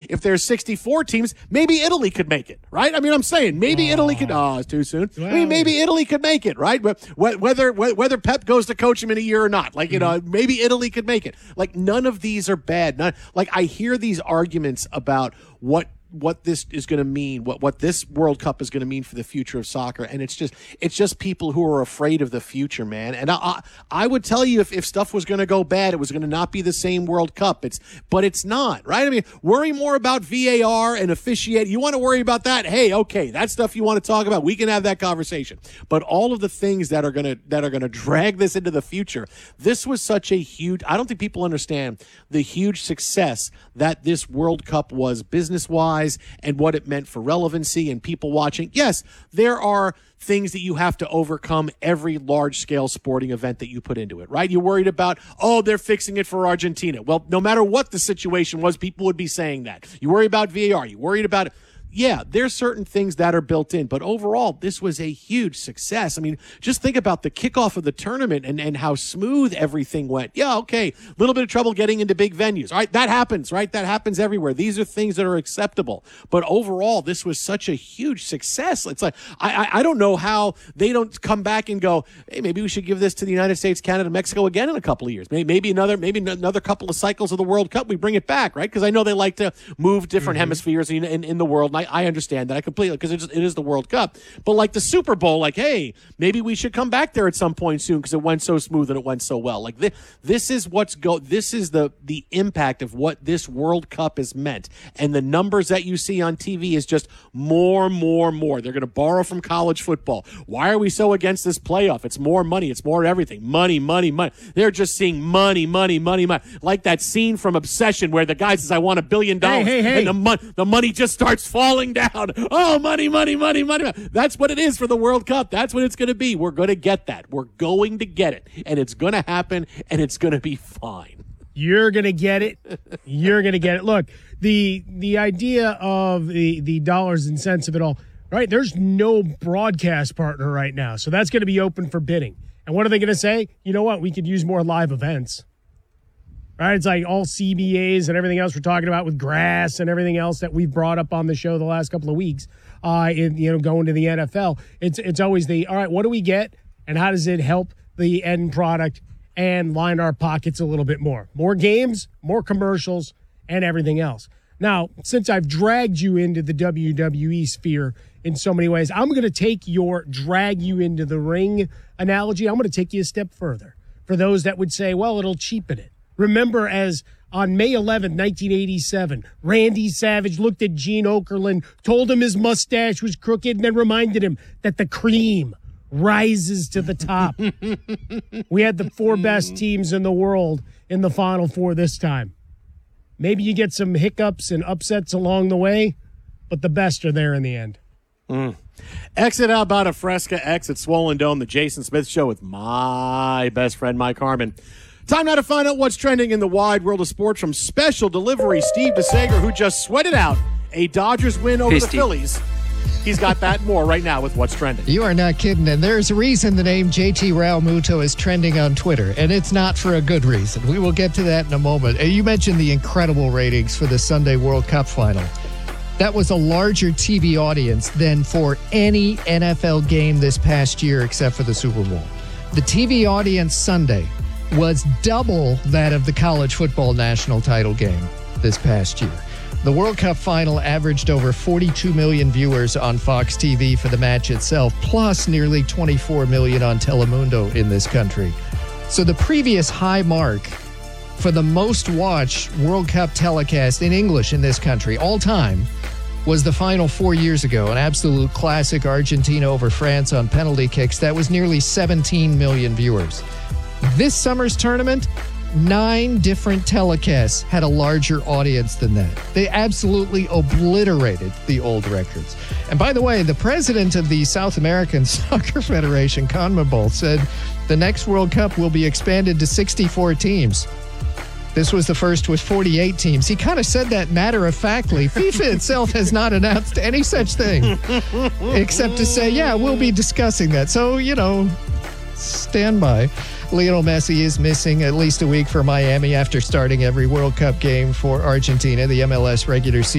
if there's 64 teams, maybe Italy could make it, right? I mean, I'm saying maybe Italy could. Oh, it's too soon. Well, I mean, maybe Italy could make it, right? But whether Pep goes to coach him in a year or not, like, maybe Italy could make it. Like, none of these are bad. Like, I hear these arguments about what this is going to mean, what this World Cup is going to mean for the future of soccer, and it's just people who are afraid of the future, man. And I would tell you if stuff was going to go bad, it was going to not be the same World Cup. But it's not, right? I mean, worry more about VAR and officiate. You want to worry about that? Hey, okay, that stuff you want to talk about, we can have that conversation. But all of the things that are going to drag this into the future, this was such a huge. I don't think people understand the huge success that this World Cup was business-wise. And what it meant for relevancy and people watching. Yes, there are things that you have to overcome every large-scale sporting event that you put into it, right? You're worried about, they're fixing it for Argentina. Well, no matter what the situation was, people would be saying that. You worry about VAR. You worried about it. Yeah, there's certain things that are built in, but overall, this was a huge success. I mean, just think about the kickoff of the tournament and how smooth everything went. Yeah, okay, a little bit of trouble getting into big venues. All right, that happens, right? That happens everywhere. These are things that are acceptable. But overall, this was such a huge success. It's like, I don't know how they don't come back and go, hey, maybe we should give this to the United States, Canada, Mexico again in a couple of years. Maybe another couple of cycles of the World Cup, we bring it back, right? Because I know they like to move different hemispheres in the world. I understand that. I completely, because it is the World Cup. But like the Super Bowl, like, hey, maybe we should come back there at some point soon because it went so smooth and it went so well. Like this is this is the impact of what this World Cup has meant. And the numbers that you see on TV is just more. They're going to borrow from college football. Why are we so against this playoff? It's more money. It's more everything. Money. They're just seeing money. Like that scene from Obsession where the guy says, I want $1 billion. Hey. And the money just starts falling down. Oh, money. That's what it is for the World Cup. That's what it's going to be. We're going to get that. We're going to get it. And it's going to happen, and it's going to be fine. You're going to get it. You're going to get it. Look, the idea of the dollars and cents of it all, right? There's no broadcast partner right now, so that's going to be open for bidding. And what are they going to say? You know what? We could use more live events. Right, it's like all CBAs and everything else we're talking about with grass and everything else that we've brought up on the show the last couple of weeks. Going to the NFL, it's always all right. What do we get, and how does it help the end product and line our pockets a little bit more? More games, more commercials, and everything else. Now, since I've dragged you into the WWE sphere in so many ways, I'm going to take your drag you into the ring analogy. I'm going to take you a step further. For those that would say, well, it'll cheapen it. Remember, as on May 11, 1987, Randy Savage looked at Gene Okerlund, told him his mustache was crooked, and then reminded him that the cream rises to the top. We had the 4 best teams in the world in the Final Four this time. Maybe you get some hiccups and upsets along the way, but the best are there in the end. Exit out about a Fresca, exit Swollen Dome, the Jason Smith Show with my best friend, Mike Harmon. Time now to find out what's trending in the wide world of sports from Special Delivery Steve DeSager, who just sweated out a Dodgers win over the Phillies. He's got that more right now with what's trending. You are not kidding, and there's a reason the name JT Realmuto is trending on Twitter, and it's not for a good reason. We will get to that in a moment. You mentioned the incredible ratings for the Sunday World Cup final. That was a larger TV audience than for any NFL game this past year except for the Super Bowl. The TV audience Sunday was double that of the college football national title game this past year. The World Cup final averaged over 42 million viewers on Fox TV for the match itself, plus nearly 24 million on Telemundo in this country. So the previous high mark for the most watched World Cup telecast in English in this country all time was the final 4 years ago, an absolute classic, Argentina over France on penalty kicks. That was nearly 17 million viewers. This summer's tournament, 9 different telecasts had a larger audience than that. They absolutely obliterated the old records. And by the way, the president of the South American Soccer Federation, CONMEBOL, said the next World Cup will be expanded to 64 teams. This was the first with 48 teams. He kind of said that matter-of-factly. FIFA itself has not announced any such thing, except to say, yeah, we'll be discussing that. So, stand by. Lionel Messi is missing at least a week for Miami after starting every World Cup game for Argentina. The MLS regular season